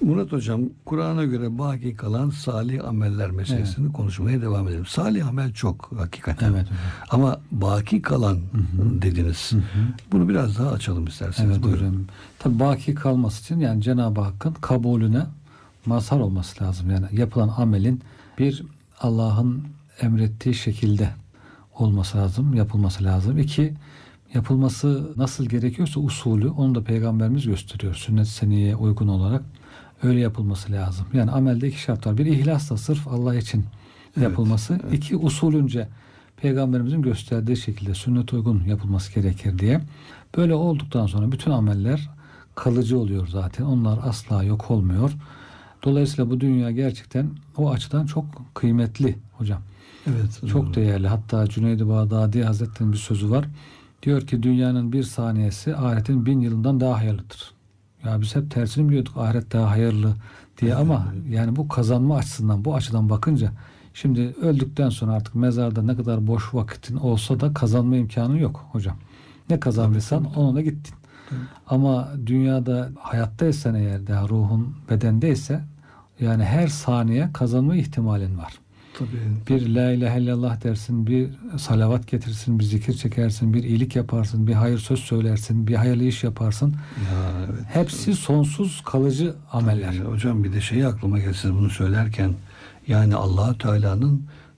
Murat Hocam, Kur'an'a göre baki kalan salih ameller meselesini konuşmaya devam edelim. Salih amel çok hakikaten. Evet hocam. Ama baki kalan dediniz. Bunu biraz daha açalım isterseniz. Evet Buyurun. hocam. Tabii baki kalması için yani Cenab-ı Hakk'ın kabulüne mazhar olması lazım. Yani yapılan amelin bir Allah'ın emrettiği şekilde olması lazım, yapılması lazım. İki, yapılması nasıl gerekiyorsa usulü onu da Peygamberimiz gösteriyor. Sünnet-i seniyye uygun olarak öyle yapılması lazım. Yani amelde iki şart var. Bir, ihlasla sırf Allah için yapılması. Evet. İki, usulünce Peygamberimizin gösterdiği şekilde sünnet uygun yapılması gerekir diye. Böyle olduktan sonra bütün ameller kalıcı oluyor zaten. Onlar asla yok olmuyor. Dolayısıyla bu dünya gerçekten o açıdan çok kıymetli hocam. Evet. Çok değerli. Hatta Cüneyd-i Bağdadi Hazretleri'nin bir sözü var. Diyor ki dünyanın bir saniyesi ahiretin 1000 yılından daha hayırlıdır. Ya biz hep tersini biliyorduk, ahiret daha hayırlı diye, ama yani bu kazanma açısından, bu açıdan bakınca şimdi öldükten sonra artık mezarda ne kadar boş vakitin olsa da kazanma imkanı yok hocam. Ne kazandıysan onunla gittin. Ama dünyada hayattaysan, eğer daha ruhun bedendeyse, yani her saniye kazanma ihtimalin var. Tabii. Bir la ilahe illallah dersin, bir salavat getirsin, bir zikir çekersin, bir iyilik yaparsın, bir hayır söz söylersin, bir hayırlı iş yaparsın. Ya, evet. Hepsi sonsuz kalıcı ameller. Hocam bir de aklıma gelsin bunu söylerken, yani Allah Teala'nın